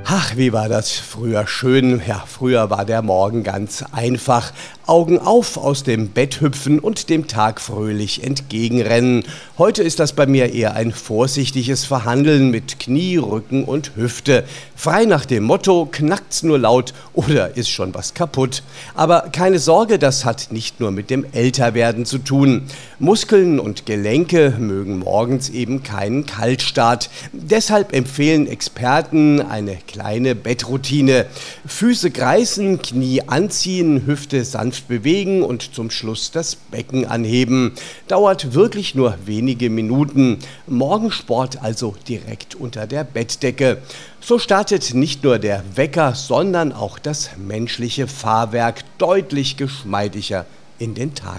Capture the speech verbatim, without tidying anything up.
Ach, wie war das früher schön. Ja, früher war der Morgen ganz einfach. Augen auf, aus dem Bett hüpfen und dem Tag fröhlich entgegenrennen. Heute ist das bei mir eher ein vorsichtiges Verhandeln mit Knie, Rücken und Hüfte. Frei nach dem Motto, knackt's nur laut oder ist schon was kaputt. Aber keine Sorge, das hat nicht nur mit dem Älterwerden zu tun. Muskeln und Gelenke mögen morgens eben keinen Kaltstart. Deshalb empfehlen Experten eine kleine Bettroutine. Füße kreisen, Knie anziehen, Hüfte sanft bewegen und zum Schluss das Becken anheben. Dauert wirklich nur wenige Minuten. Morgensport also direkt unter der Bettdecke. So startet nicht nur der Wecker, sondern auch das menschliche Fahrwerk deutlich geschmeidiger in den Tag.